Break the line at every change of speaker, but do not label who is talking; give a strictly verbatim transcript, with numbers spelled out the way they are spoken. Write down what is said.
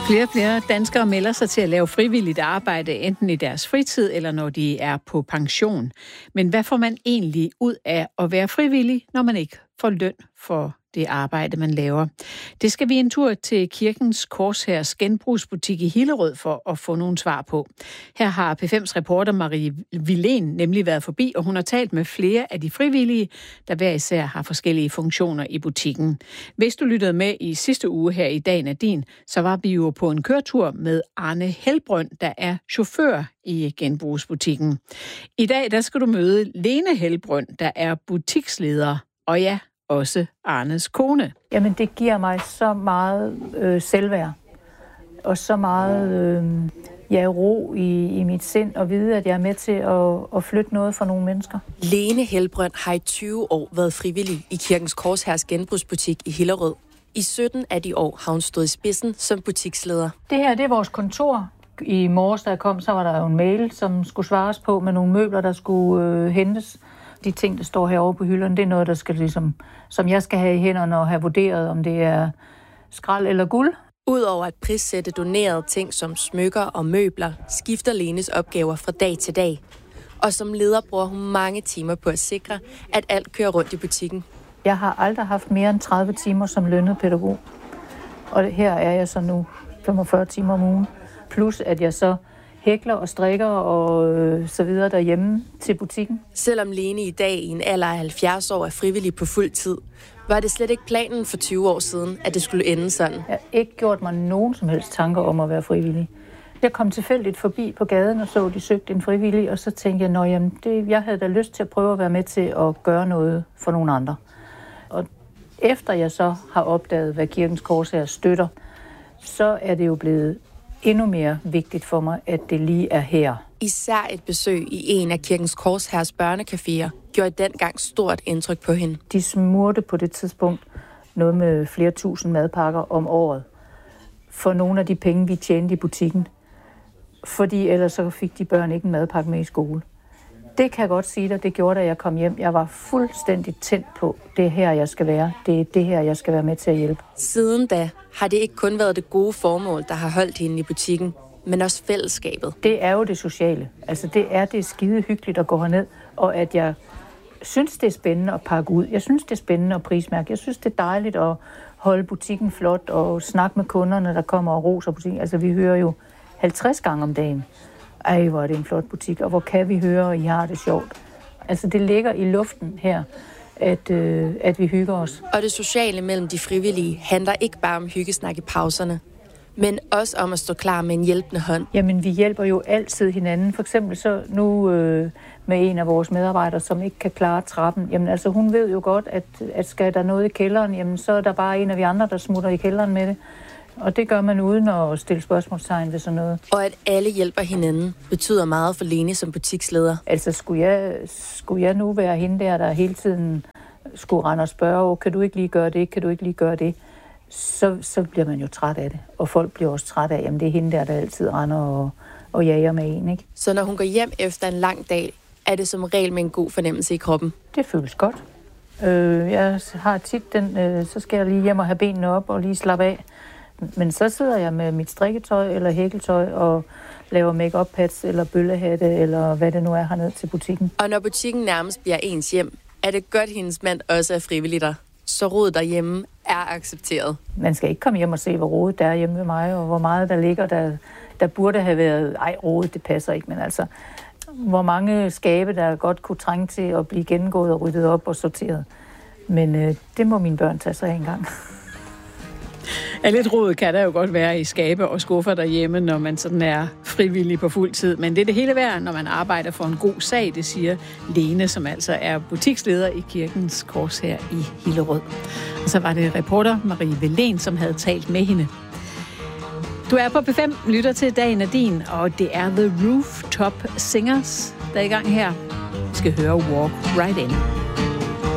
Flere og flere danskere melder sig til at lave frivilligt arbejde, enten i deres fritid eller når de er på pension. Men hvad får man egentlig ud af at være frivillig, når man ikke får løn for det arbejde, man laver? Det skal vi en tur til Kirkens Korshærs genbrugsbutik i Hillerød for at få nogle svar på. Her har P fem's reporter Marie Vilén nemlig været forbi, og hun har talt med flere af de frivillige, der hver især har forskellige funktioner i butikken. Hvis du lyttede med i sidste uge her i Dagen er din, så var vi jo på en køretur med Arne Helbrøn, der er chauffør i genbrugsbutikken. I dag der skal du møde Lene Helbrøn, der er butiksleder, og ja, også Arnes kone.
Jamen, det giver mig så meget øh, selvværd, og så meget øh, ja, ro i, i mit sind, og vide, at jeg er med til at, at flytte noget for nogle mennesker.
Lene Helbrøn har i tyve år været frivillig i Kirkens Korshærs genbrugsbutik i Hillerød. I sytten af de år har hun stået i spidsen som butiksleder.
Det her, det er vores kontor. I morges, da jeg kom, så var der jo en mail, som skulle svares på med nogle møbler, der skulle øh, hentes. De ting, der står herovre på hylderne, det er noget, der skal ligesom, som jeg skal have i hænderne og have vurderet, om det er skrald eller guld.
Udover at prissætte donerede ting som smykker og møbler, skifter Lenes opgaver fra dag til dag. Og som leder bruger hun mange timer på at sikre, at alt kører rundt i butikken.
Jeg har aldrig haft mere end tredive timer som lønnet pædagog. Og her er jeg så nu femogfyrre timer om ugen. Plus at jeg så hækler og strikker og øh, så videre derhjemme til butikken.
Selvom Lene i dag i en alder af halvfjerds år er frivillig på fuld tid, var det slet ikke planen for tyve år siden, at det skulle ende sådan.
Jeg har ikke gjort mig nogen som helst tanker om at være frivillig. Jeg kom tilfældigt forbi på gaden og så, de søgte en frivillig, og så tænkte jeg, at jamen, det, jeg havde da lyst til at prøve at være med til at gøre noget for nogle andre. Og efter jeg så har opdaget, hvad Kirkens Korshær støtter, så er det jo blevet endnu mere vigtigt for mig, at det lige er her.
Især et besøg i en af Kirkens Korshærs børnecaféer gjorde dengang stort indtryk på hende.
De smurte på det tidspunkt noget med flere tusind madpakker om året for nogle af de penge, vi tjente i butikken. Fordi ellers så fik de børn ikke en madpakke med i skole. Det kan jeg godt sige dig, det gjorde, da jeg kom hjem. Jeg var fuldstændig tændt på, det er her, jeg skal være. Det er det her, jeg skal være med til at hjælpe.
Siden da har det ikke kun været det gode formål, der har holdt hende i butikken, men også fællesskabet.
Det er jo det sociale. Altså det er det skide hyggeligt at gå herned, og at jeg synes, det er spændende at pakke ud. Jeg synes, det er spændende at prismærke. Jeg synes, det er dejligt at holde butikken flot og snakke med kunderne, der kommer og roser butikken. Altså vi hører jo halvtreds gange om dagen. Ej, hvor er det en flot butik, og hvor kan vi høre, at I har det sjovt. Altså, det ligger i luften her, at, øh, at vi hygger os.
Og det sociale mellem de frivillige handler ikke bare om hyggesnak i pauserne, men også om at stå klar med en hjælpende hånd.
Jamen, vi hjælper jo altid hinanden. For eksempel så nu øh, med en af vores medarbejdere, som ikke kan klare trappen. Jamen, altså, hun ved jo godt, at, at skal der noget i kælderen, jamen, så er der bare en af de andre, der smutter i kælderen med det. Og det gør man uden at stille spørgsmålstegn ved sådan noget.
Og at alle hjælper hinanden betyder meget for Lene som butiksleder.
Altså, skulle jeg, skulle jeg nu være hende der, der hele tiden skulle rende og spørge, kan du ikke lige gøre det, kan du ikke lige gøre det, så, så bliver man jo træt af det. Og folk bliver også træt af, jamen det er hende der, der altid render og, og jager med en, ikke?
Så når hun går hjem efter en lang dag, er det som regel med en god fornemmelse i kroppen?
Det føles godt. Øh, jeg har tit den, øh, så skal jeg lige hjem og have benene op og lige slappe af. Men så sidder jeg med mit strikketøj eller hækletøj og laver make-up pads eller bøllehatte eller hvad det nu er hernede til butikken.
Og når butikken nærmest bliver ens hjem, er det godt, hendes mand også er frivillig der. Så rodet derhjemme er accepteret.
Man skal ikke komme hjem og se, hvor rodet der er hjemme ved mig, og hvor meget der ligger, der, der burde have været, ej, rodet, det passer ikke, men altså, hvor mange skabe, der godt kunne trænge til at blive gennemgået og ryddet op og sorteret. Men øh, det må mine børn tage sig af engang.
Ja, lidt rod kan der jo godt være i skabe og skuffer derhjemme, når man sådan er frivillig på fuld tid. Men det er det hele værd, når man arbejder for en god sag, det siger Lene, som altså er butiksleder i Kirkens Korshær i Hillerød. Og så var det reporter Marie Vilén, som havde talt med hende. Du er på P fem, lytter til Dagen er din, og det er The Rooftop Singers, der er i gang her. Vi skal høre Walk Right In.